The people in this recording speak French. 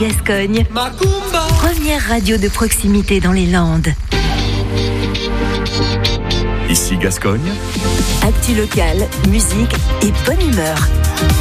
Gascogne. Macumba. Première radio de proximité dans les Landes. Ici Gascogne. Actu locale, musique et bonne humeur.